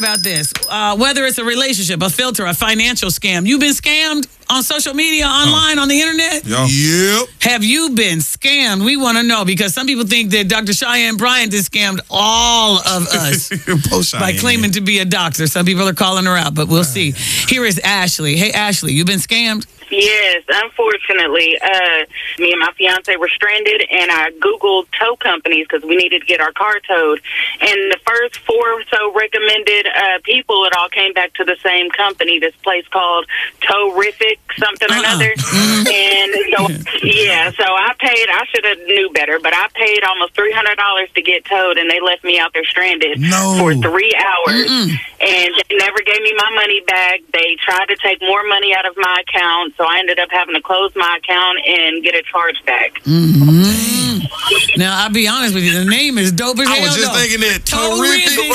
about this. Whether it's a relationship, a filter, a financial scam. You've been scammed on social media, online, on the internet? Yep. Have you been scammed? We want to know because some people think that Dr. Cheyenne Bryant has scammed all of us by claiming to be a doctor. Some people are calling her out, but we'll see. Here is Ashley. Hey, Ashley, you been scammed? Yes, unfortunately, me and my fiance were stranded, and I Googled tow companies because we needed to get our car towed. And the first 4 or so recommended people, it all came back to the same company, this place called Towrific something or another. And so, so I paid, I should have knew better, but I paid almost $300 to get towed, and they left me out there stranded for 3 hours. And they never gave me my money back. They tried to take more money out of my account, so I ended up having to close my account and get a charge back. Now, I'll be honest with you, the name is dope as hell. I was just thinking that. Towrific.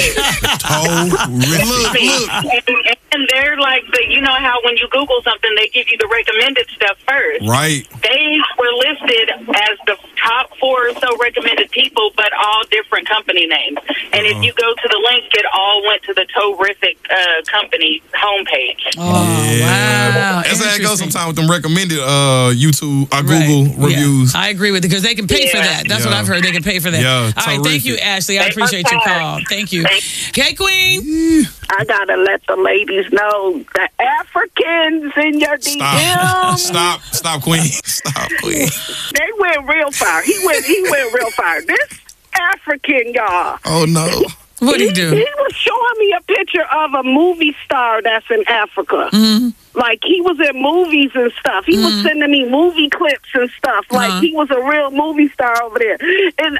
Look. And they're like, you know how when you Google something, they give you the recommended stuff first. Right. They were listed as the top 4 or so recommended people, but all different company names. And if you go to the link, it all went to the Towrific company homepage. Oh, wow. That's how it goes sometimes with them recommended YouTube or Google reviews. I agree with it because they can pay for that. That's what I've heard. They can pay for that. Yeah, all right, thank you, Ashley. I appreciate your call. Thank you. Okay, Queen. I gotta let the ladies know the Africans in your DM. Stop, Queen. Stop, Queen. They went real far. He went real far. This African, y'all. Oh no. What'd he do? He was showing me a picture of a movie star that's in Africa. Like, he was in movies and stuff. He was sending me movie clips and stuff. Like, he was a real movie star over there. And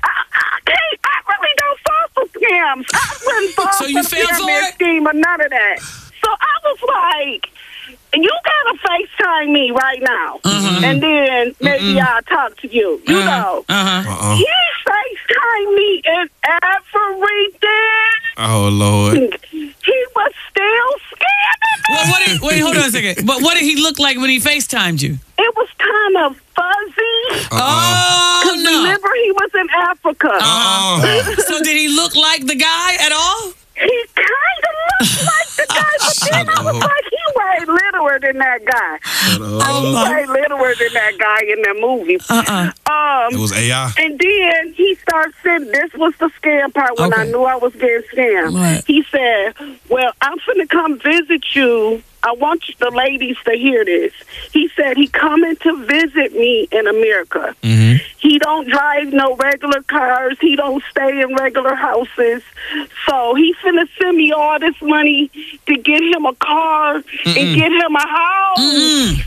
I really don't fall for scams. I wouldn't fall So you fell for it? scheme or none of that. So I was like, you gotta FaceTime me right now. And then maybe I'll talk to you. You know. He FaceTime me in everything. Oh, Lord. He was still scamming me. Well, wait, hold on a second. But what did he look like when he FaceTimed you? It was kind of fuzzy. Oh, no. Remember, he was in Africa. So did he look like the guy at all? He kind of looked like the guy, but then I was like, he way littler than that guy. He way littler than that guy in that movie. It was AI. And then he started saying, this was the scam part when I knew I was getting scammed. Right. He said, well, I'm finna come visit you. I want the ladies to hear this. He said he coming to visit me in America. He don't drive no regular cars. He don't stay in regular houses. So he finna send me all this money to get him a car and get him a house.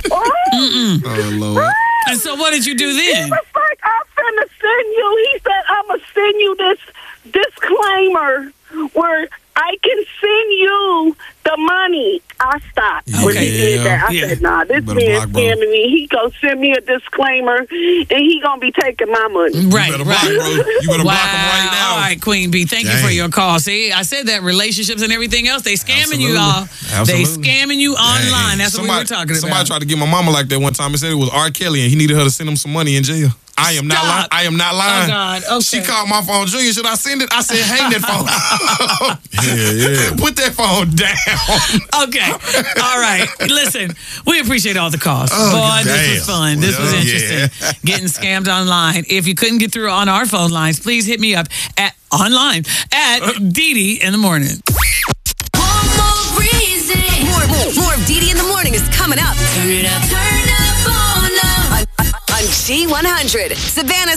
Oh, Lord. And so what did you do then? He was like, I'm finna send you. He said, I'm gonna send you this disclaimer where I can send you the money. I stopped when he did that. I said, nah, this man's scamming me. He gonna send me a disclaimer, and he gonna be taking my money. Right, You better block, bro. You better block him right now. All right, Queen B, thank you for your call. See, I said that relationships and everything else, they scamming you, y'all. They scamming you online. That's what we were talking about. Somebody tried to get my mama like that one time and said it was R. Kelly, and he needed her to send him some money in jail. I am not lying. I am not lying. Oh, God. Okay. She called my phone. Junior, should I send it? I said, hang that phone. Put that phone down. Okay. All right. Listen, we appreciate all the calls. Boy, this was fun. This was interesting. Getting scammed online. If you couldn't get through on our phone lines, please hit me up online at DD in the morning. One more reason. More of DD in the morning is coming up. Turn it up. Turn up on G100. Savannah's